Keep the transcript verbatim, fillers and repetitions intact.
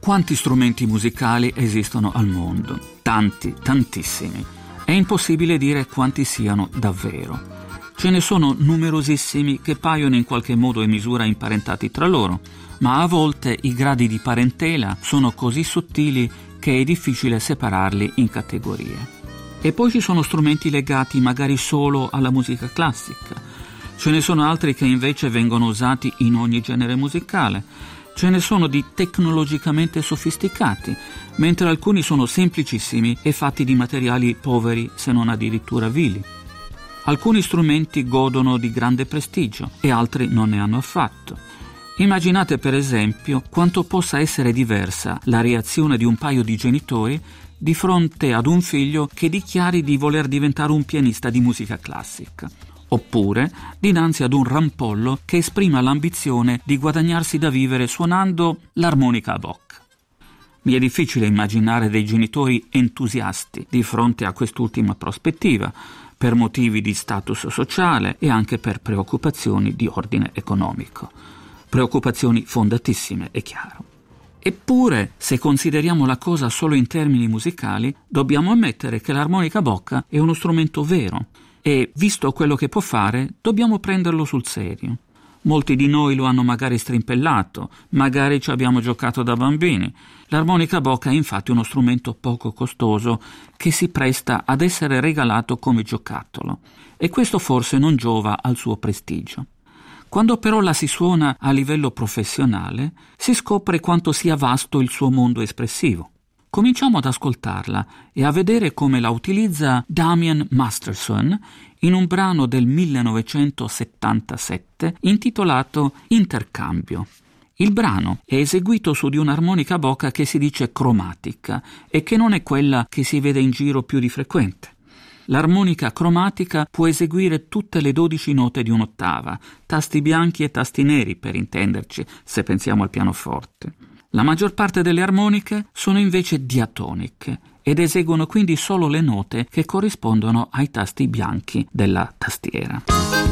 Quanti strumenti musicali esistono al mondo? Tanti, tantissimi. È impossibile dire quanti siano davvero. Ce ne sono numerosissimi che paiono in qualche modo e misura imparentati tra loro, ma a volte i gradi di parentela sono così sottili che è difficile separarli in categorie. E poi ci sono strumenti legati magari solo alla musica classica. Ce ne sono altri che invece vengono usati in ogni genere musicale. Ce ne sono di tecnologicamente sofisticati, mentre alcuni sono semplicissimi e fatti di materiali poveri, se non addirittura vili. Alcuni strumenti godono di grande prestigio e altri non ne hanno affatto. Immaginate per esempio quanto possa essere diversa la reazione di un paio di genitori di fronte ad un figlio che dichiari di voler diventare un pianista di musica classica, oppure dinanzi ad un rampollo che esprima l'ambizione di guadagnarsi da vivere suonando l'armonica a bocca. Mi è difficile immaginare dei genitori entusiasti di fronte a quest'ultima prospettiva, per motivi di status sociale e anche per preoccupazioni di ordine economico. Preoccupazioni fondatissime, è chiaro. Eppure, se consideriamo la cosa solo in termini musicali, dobbiamo ammettere che l'armonica a bocca è uno strumento vero e, visto quello che può fare, dobbiamo prenderlo sul serio. Molti di noi lo hanno magari strimpellato, magari ci abbiamo giocato da bambini. L'armonica a bocca è infatti uno strumento poco costoso che si presta ad essere regalato come giocattolo, e questo forse non giova al suo prestigio. Quando però la si suona a livello professionale, si scopre quanto sia vasto il suo mondo espressivo. Cominciamo ad ascoltarla e a vedere come la utilizza Damian Masterson in un brano del millenovecentosettantasette intitolato Intercambio. Il brano è eseguito su di un'armonica a bocca che si dice cromatica e che non è quella che si vede in giro più di frequente. L'armonica cromatica può eseguire tutte le dodici note di un'ottava, tasti bianchi e tasti neri per intenderci, se pensiamo al pianoforte. La maggior parte delle armoniche sono invece diatoniche ed eseguono quindi solo le note che corrispondono ai tasti bianchi della tastiera.